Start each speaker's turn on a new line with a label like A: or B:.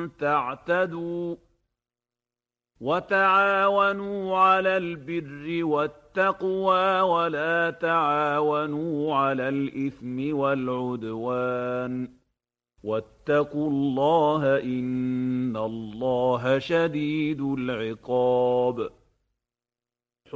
A: تعتدوا وتعاونوا على البر والتقوى ولا تعاونوا على الإثم والعدوان واتقوا الله إن الله شديد العقاب